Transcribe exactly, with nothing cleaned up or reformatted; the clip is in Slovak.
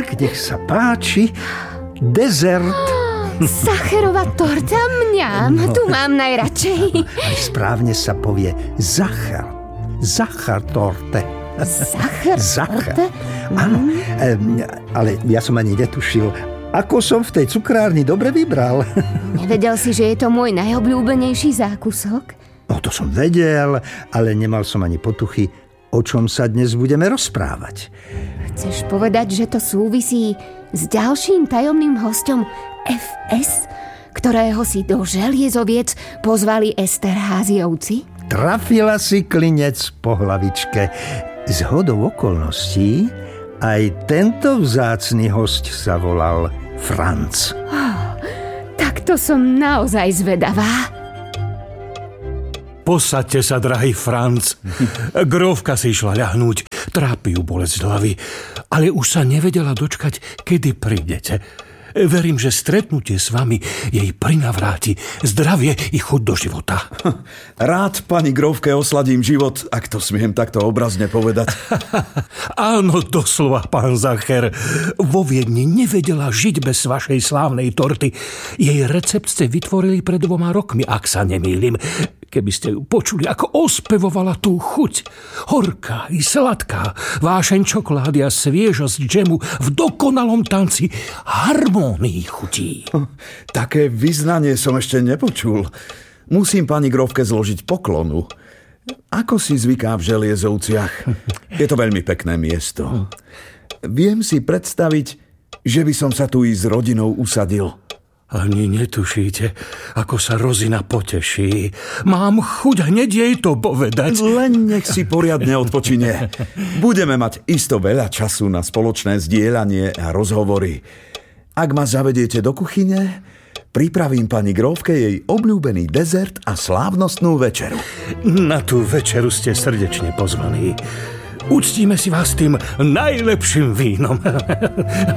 Tak nech sa páči. Dezert. Sacherová torta, mňam. No. Tu mám najradšej. Aj správne sa povie Zacher. Zacher torte. Zacher? Zacher. Áno, mm. ale ja som ani netušil, ako som v tej cukrárni dobre vybral. Nevedel si, že je to môj najobľúbenejší zákusok? No to som vedel, ale nemal som ani potuchy, o čom sa dnes budeme rozprávať. Chceš povedať, že to súvisí s ďalším tajomným hosťom ef es, ktorého si do Želiezoviec pozvali Esterházyovci? Trafila si klinec po hlavičke. Zhodou okolností aj tento vzácny hosť sa volal Franc. Oh, tak to som naozaj zvedavá. Posaďte sa, drahý Franc. Grófka si išla ľahnúť, trápi ju bolesť hlavy, ale už sa nevedela dočkať, kedy prídete. Verím, že stretnutie s vami jej prinavráti zdravie i chuť do života. Rád pani grófke osladím život, ak to smiem takto obrazne povedať. Áno, doslova, pán Zacher. Vo Viedni nevedela žiť bez vašej slávnej torty. Jej recept ste vytvorili pred dvoma rokmi, ak sa nemýlim. Keby ste ju počuli, ako ospevovala tú chuť. Horká i sladká, vášeň čokolády a sviežosť džemu v dokonalom tanci harmónii chutí. Také vyznanie som ešte nepočul. Musím pani grófke zložiť poklonu. Ako si zvyká v Želiezovciach? Je to veľmi pekné miesto. Viem si predstaviť, že by som sa tu i s rodinou usadil. Ani netušíte, ako sa Rozina poteší. Mám chuť hneď jej to povedať. Len nech si poriadne odpočine. Budeme mať isto veľa času na spoločné zdieľanie a rozhovory. Ak ma zavediete do kuchyne, pripravím pani grófke jej obľúbený dezert a slávnostnú večeru. Na tú večeru ste srdečne pozvaní. Uctíme si vás tým najlepším vínom.